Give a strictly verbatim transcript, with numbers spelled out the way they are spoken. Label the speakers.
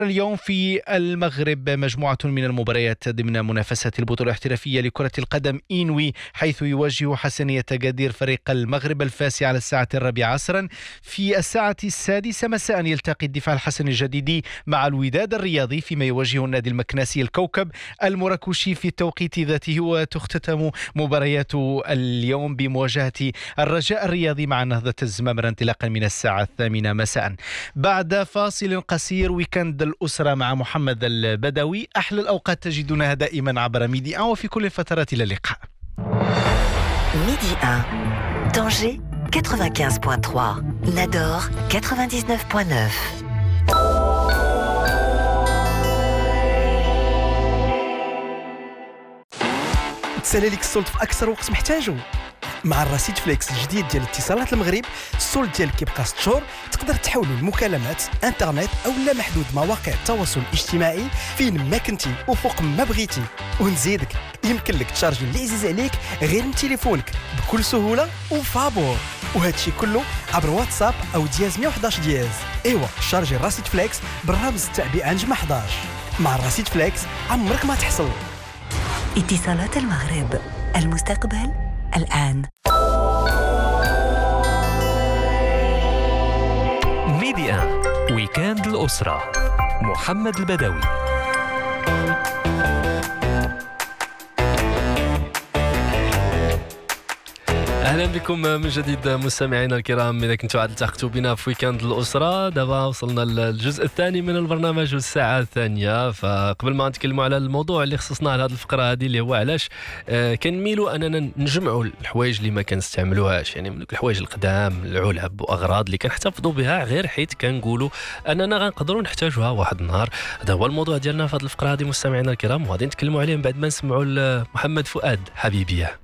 Speaker 1: اليوم في المغرب مجموعة من المباريات ضمن منافسات البطولة الاحترافية لكرة القدم إنوي، حيث يواجه حسنية أكادير فريق المغرب الفاسي على الساعة الرابعة عصرا. في الساعة السادسة مساء يلتقي الدفاع الحسني الجديدي مع الوداد الرياضي، فيما يواجه النادي المكناسي الكوكب المراكشي في التوقيت ذاته. وتختتم مباريات اليوم بمواجهة الرجاء الرياضي مع نهضة الزمامرة انطلاقا من الساعة الثامنة مساء. بعد فاصل قصير ويكند الأسرة مع محمد البدوي. أحلى الأوقات تجدونها دائما عبر ميدي واحد وفي كل الفترات. إلى اللقاء.
Speaker 2: ميدي واحد Tanger quatre-vingt-quinze virgule trois, Nador quatre-vingt-dix-neuf virgule neuf.
Speaker 3: تسالي لك السولد في اكثر وقت محتاجه مع الرصيد فليكس الجديد ديال اتصالات المغرب. السولد ديالك كيبقى ستة شهور، تقدر تحول المكالمات انترنت او لا محدود مواقع التواصل الاجتماعي فين ما كنتي وفوق ما بغيتي. ونزيدك يمكن لك تشارجي اللي عزيز عليك غير من تليفونك بكل سهوله وفابور، وهادشي كله عبر واتساب او دياز مية وحداش دياز. ايوا شارجي الرصيد فليكس بالرمز التعبئه نجمه حداش. مع الرصيد فليكس عمرك ما تحصل.
Speaker 2: اتصالات المغرب، المستقبل الآن.
Speaker 4: ميدي واحد ويكاند الأسرة، محمد البدوي. اهلا بكم من جديد مستمعينا الكرام. اذا كنتوا عاد التحقتوا بنا في ويكاند الاسره، دابا وصلنا للجزء الثاني من البرنامج والساعه الثانيه. فقبل ما نتكلموا على الموضوع اللي خصصنا على هذه الفقره هذه اللي هو علاش آه كنميلوا اننا نجمعوا الحوايج اللي ما كنستعملوهاش، يعني من الحوايج القدام، العلب واغراض اللي كنحتفظوا بها غير حيت كنقولوا اننا غنقدروا نحتاجوها واحد النهار. هذا هو الموضوع ديالنا في هذه الفقره هذه مستمعينا الكرام، وغادي نتكلموا عليه من بعد ما نسمعوا محمد فؤاد حبيبيه.